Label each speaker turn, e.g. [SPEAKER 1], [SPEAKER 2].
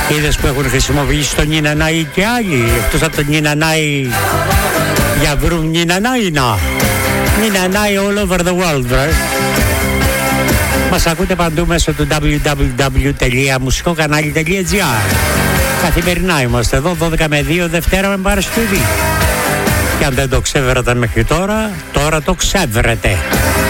[SPEAKER 1] Είδες που έχουν χρησιμοποιήσει τον Νινανάι και άλλοι, εκτός από τον Νινανάι για βρουν Νινανάινα. Νινανάι all over the world, right? Μας ακούτε παντού μέσω του www.musikokanali.gr. Καθημερινά είμαστε εδώ 12 με 2, Δευτέρα με Παρασκευή. Και αν δεν το ξέβρατε μέχρι τώρα, τώρα το ξέβρετε.